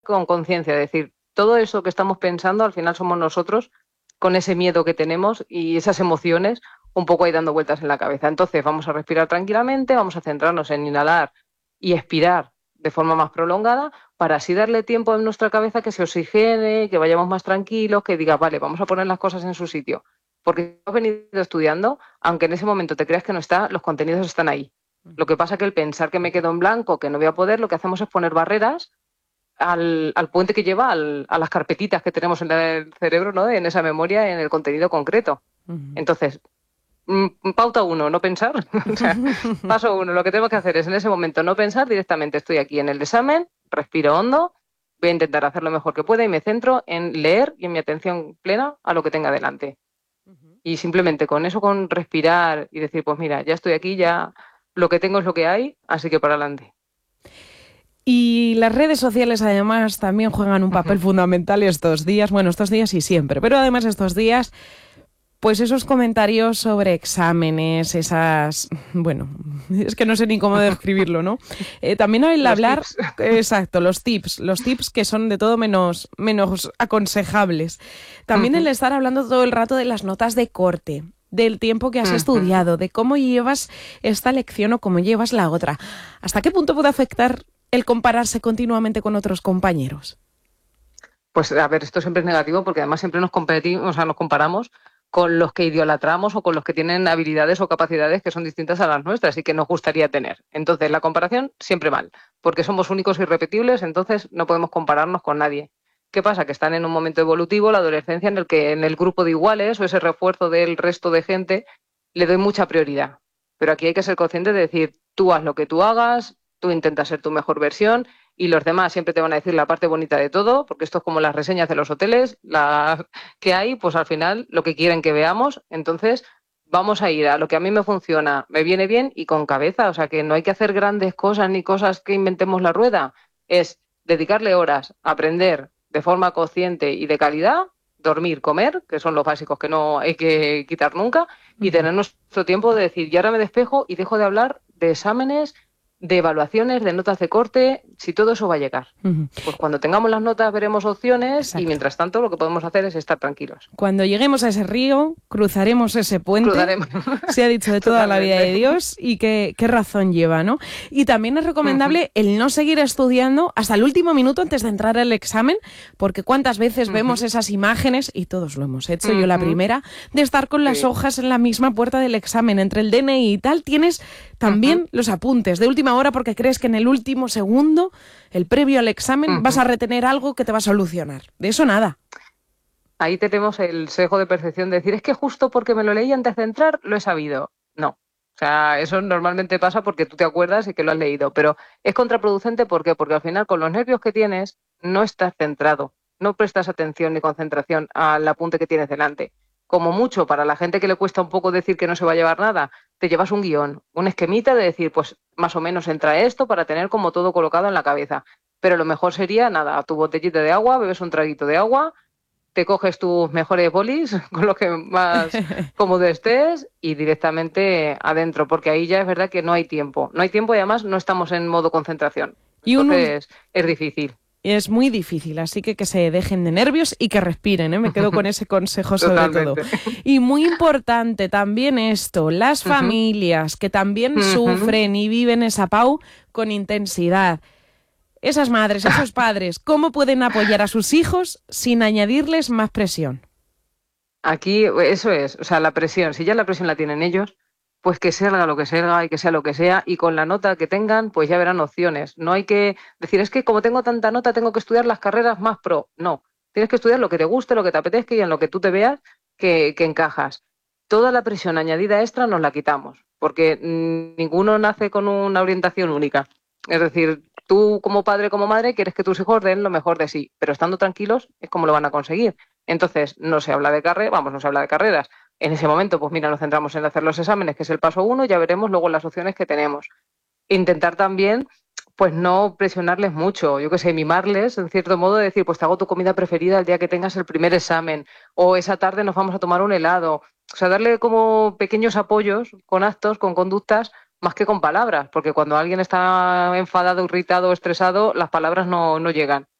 con conciencia, es decir, todo eso que estamos pensando al final somos nosotros con ese miedo que tenemos y esas emociones un poco ahí dando vueltas en la cabeza. Entonces vamos a respirar tranquilamente, vamos a centrarnos en inhalar y expirar de forma más prolongada para así darle tiempo en nuestra cabeza que se oxigene, que vayamos más tranquilos, que diga, vale, vamos a poner las cosas en su sitio. Porque has venido estudiando, aunque en ese momento te creas que no está, los contenidos están ahí. Lo que pasa es que el pensar que me quedo en blanco, que no voy a poder, lo que hacemos es poner barreras al puente que lleva a las carpetitas que tenemos en el cerebro, ¿no? En esa memoria, en el contenido concreto. Entonces, pauta 1, no pensar. O sea, paso 1, lo que tengo que hacer es en ese momento no pensar directamente. Estoy aquí en el examen, respiro hondo, voy a intentar hacer lo mejor que pueda y me centro en leer y en mi atención plena a lo que tenga delante. Y simplemente con eso, con respirar y decir, pues mira, ya estoy aquí, ya lo que tengo es lo que hay, así que para adelante. Y las redes sociales además también juegan un papel fundamental estos días y siempre, pero además estos días, pues esos comentarios sobre exámenes, bueno, es que no sé ni cómo describirlo, ¿no? También el hablar, exacto, los tips que son de todo menos aconsejables. También el estar hablando todo el rato de las notas de corte, del tiempo que has estudiado, de cómo llevas esta lección o cómo llevas la otra. ¿Hasta qué punto puede afectar el compararse continuamente con otros compañeros? Pues a ver, esto siempre es negativo porque además siempre nos comparamos con los que idolatramos o con los que tienen habilidades o capacidades que son distintas a las nuestras y que nos gustaría tener. Entonces, la comparación siempre mal, porque somos únicos e irrepetibles, entonces no podemos compararnos con nadie. ¿Qué pasa? Que están en un momento evolutivo, la adolescencia, en el que en el grupo de iguales o ese refuerzo del resto de gente le doy mucha prioridad. Pero aquí hay que ser consciente de decir, tú haz lo que tú hagas, tú intentas ser tu mejor versión y los demás siempre te van a decir la parte bonita de todo, porque esto es como las reseñas de los hoteles, las que hay, pues al final lo que quieren que veamos. Entonces vamos a ir a lo que a mí me funciona, me viene bien y con cabeza. O sea que no hay que hacer grandes cosas ni cosas que inventemos la rueda. Es dedicarle horas a aprender de forma consciente y de calidad, dormir, comer, que son los básicos que no hay que quitar nunca, y tener nuestro tiempo de decir, y ahora me despejo y dejo de hablar de exámenes, de evaluaciones, de notas de corte, si todo eso va a llegar. Pues cuando tengamos las notas veremos opciones. Exacto. Y mientras tanto lo que podemos hacer es estar tranquilos. Cuando lleguemos a ese río, cruzaremos ese puente. Se ha dicho de toda la vida de Dios y qué razón lleva, ¿no? Y también es recomendable el no seguir estudiando hasta el último minuto antes de entrar al examen, porque cuántas veces vemos esas imágenes, y todos lo hemos hecho, yo la primera, de estar con las hojas en la misma puerta del examen, entre el DNI y tal, tienes también los apuntes de última hora porque crees que en el último segundo, el previo al examen, vas a retener algo que te va a solucionar. De eso nada. Ahí tenemos el sesgo de percepción de decir, es que justo porque me lo leí antes de entrar, lo he sabido. No. O sea, eso normalmente pasa porque tú te acuerdas y que lo has leído, pero es contraproducente. ¿Por qué? Porque al final con los nervios que tienes no estás centrado, no prestas atención ni concentración al apunte que tienes delante. Como mucho, para la gente que le cuesta un poco decir que no se va a llevar nada, te llevas un guión, un esquemita de decir, pues más o menos entra esto para tener como todo colocado en la cabeza. Pero lo mejor sería, nada, tu botellita de agua, bebes un traguito de agua, te coges tus mejores bolis con los que más cómodo estés y directamente adentro, porque ahí ya es verdad que no hay tiempo. No hay tiempo y además no estamos en modo concentración. Entonces es difícil. Es muy difícil, así que se dejen de nervios y que respiren, ¿eh? Me quedo con ese consejo sobre todo. Y muy importante también esto, las familias que también sufren y viven esa PAU con intensidad. Esas madres, esos padres, ¿cómo pueden apoyar a sus hijos sin añadirles más presión? Aquí eso es, o sea, la presión, si ya la presión la tienen ellos, pues que salga lo que salga y que sea lo que sea, y con la nota que tengan, pues ya verán opciones. No hay que decir, es que como tengo tanta nota, tengo que estudiar las carreras más pro. No, tienes que estudiar lo que te guste, lo que te apetezca y en lo que tú te veas que encajas. Toda la presión añadida extra nos la quitamos, porque ninguno nace con una orientación única. Es decir, tú como padre, como madre, quieres que tus hijos den lo mejor de sí, pero estando tranquilos es como lo van a conseguir. Entonces, no se habla de carreras. En ese momento, pues mira, nos centramos en hacer los exámenes, que es el paso 1, ya veremos luego las opciones que tenemos. Intentar también, pues no presionarles mucho, yo qué sé, mimarles, en cierto modo, decir, pues te hago tu comida preferida el día que tengas el primer examen, o esa tarde nos vamos a tomar un helado. O sea, darle como pequeños apoyos con actos, con conductas, más que con palabras, porque cuando alguien está enfadado, irritado o estresado, las palabras no llegan.